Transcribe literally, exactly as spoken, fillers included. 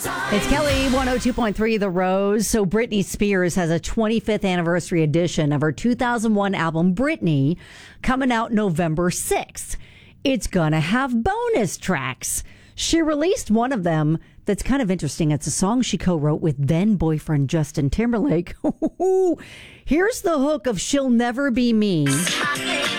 It's Kelly one oh two point three The Rose. So Britney Spears has a twenty-fifth anniversary edition of her two thousand one album Britney coming out November sixth. It's gonna have bonus tracks. She released one of them that's kind of interesting. It's a song she co-wrote with then boyfriend Justin Timberlake. Here's the hook of She'll Never Be Me.